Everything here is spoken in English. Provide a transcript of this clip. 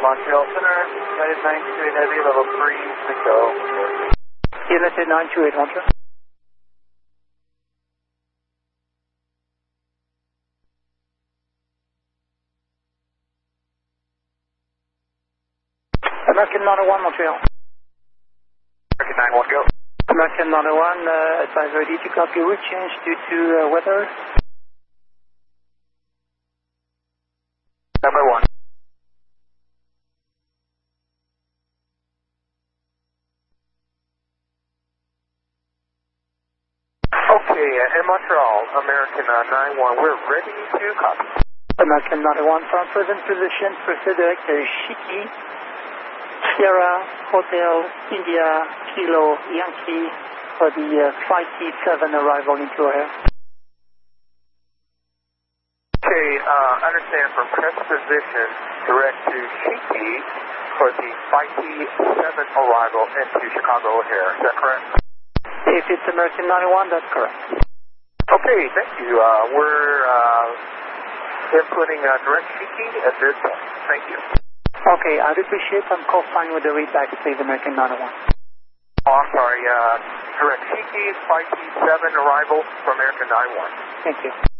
Montreal Center, United 928 Heavy, level 360. United 928 Montreal. American 901 Montreal. American 9-1, go. American 901, advise ready to copy route change due to weather. Number 1. Okay, in Montreal, American 9-1, we're ready to copy. American 901 from present position, proceed direct Shiki, Sierra, Hotel, India, Kilo, Yankee for the Flight T7 arrival into air. Okay, understand from present position, direct to Shiki for the Flight T7 arrival into Chicago O'Hare. Is that correct? If it's American 901, that's correct. Okay, thank you. We're inputting direct Shiki at this point. Thank you. Okay, I'd appreciate some call sign with the readback, please, American 901. Oh, I'm sorry. Direct Shiki, Flight T7 arrival for American 9-1. Thank you.